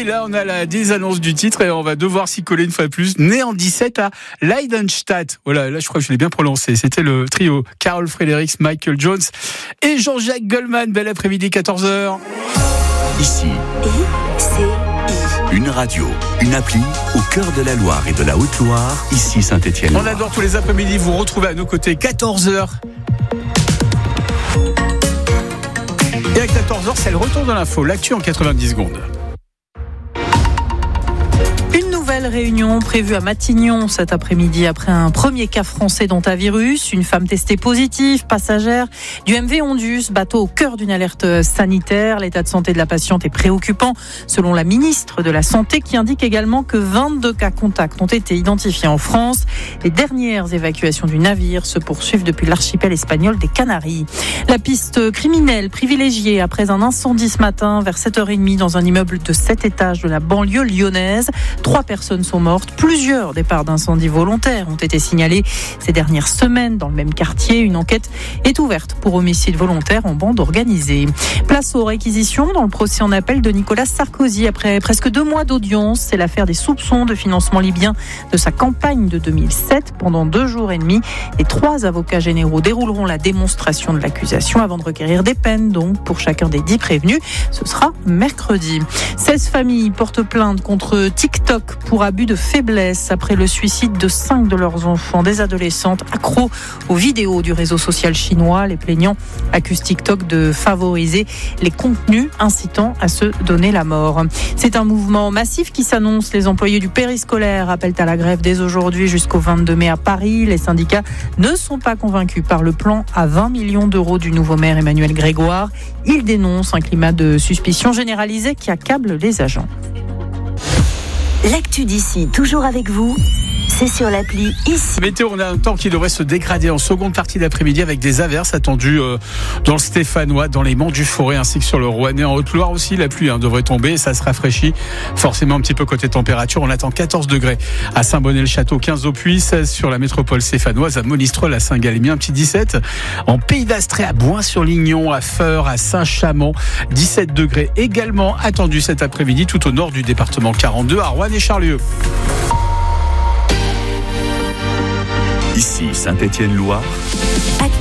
là, on a la désannonce du titre et on va devoir s'y coller une fois de plus. Né en 17 à Leidenstadt. Voilà, là, je crois que je l'ai bien prononcé. C'était le trio Carol Fredericks, Michael Jones et Jean-Jacques Goldman. Bel après-midi, 14h. Ici, une radio, une appli au cœur de la Loire et de la Haute-Loire. Ici, Saint-Étienne. On adore tous les après-midi vous retrouver à nos côtés, 14h. Et à 14h, c'est le retour de l'info. L'actu en 90 secondes. Nouvelle réunion prévue à Matignon cet après-midi après un premier cas français d'hantavirus. Une femme testée positive, passagère du MV Ondus, bateau au cœur d'une alerte sanitaire. L'état de santé de la patiente est préoccupant selon la ministre de la Santé qui indique également que 22 cas contacts ont été identifiés en France. Les dernières évacuations du navire se poursuivent depuis l'archipel espagnol des Canaries. La piste criminelle privilégiée après un incendie ce matin vers 7h30 dans un immeuble de 7 étages de la banlieue lyonnaise. 3 personnes sont mortes. Plusieurs départs d'incendie volontaires ont été signalés ces dernières semaines dans le même quartier. Une enquête est ouverte pour homicide volontaire en bande organisée. Place aux réquisitions dans le procès en appel de Nicolas Sarkozy après presque 2 mois d'audience. C'est l'affaire des soupçons de financement libyen de sa campagne de 2007. Pendant 2 jours et demi, les 3 avocats généraux dérouleront la démonstration de l'accusation avant de requérir des peines donc pour chacun des 10 prévenus. Ce sera mercredi. 16 familles portent plainte contre TikTok pour abus de faiblesse après le suicide de 5 de leurs enfants, des adolescentes accros aux vidéos du réseau social chinois. Les plaignants accusent TikTok de favoriser les contenus incitant à se donner la mort. C'est un mouvement massif qui s'annonce. Les employés du périscolaire appellent à la grève dès aujourd'hui jusqu'au 22 mai à Paris. Les syndicats ne sont pas convaincus par le plan à 20 millions d'euros du nouveau maire Emmanuel Grégoire. Ils dénoncent un climat de suspicion généralisé qui accable les agents. L'actu d'ici, toujours avec vous, c'est sur l'appli Ici. Météo, on a un temps qui devrait se dégrader en seconde partie d'après-midi avec des averses attendues dans le Stéphanois, dans les monts du Forêt ainsi que sur le Rouennais. En Haute-Loire aussi, la pluie devrait tomber et ça se rafraîchit forcément un petit peu côté température. On attend 14 degrés à Saint-Bonnet-le-Château, 15 au Puy, 16 sur la métropole stéphanoise, à Monistrol, à Saint-Galémien, un petit 17. En Pays d'Astrée, à Boin-sur-Lignon, à Feurs, à Saint-Chamond, 17 degrés également attendus cet après-midi tout au nord du département, 42 à Roanne et Charlieu. Ici, Saint-Étienne-Loire.